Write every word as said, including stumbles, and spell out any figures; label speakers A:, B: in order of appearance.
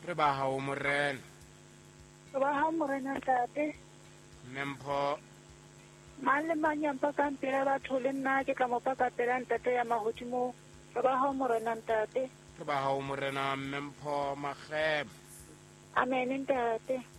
A: re ba hao morena
B: ba ha morena ntate
A: Mempho
B: mang le mang ya mpa ka mpela batho le nna ke tla mo pakapela ntate ya mahodimo ba ha morena ntate
A: re ba hao morena Mempho Magema
B: amen ntate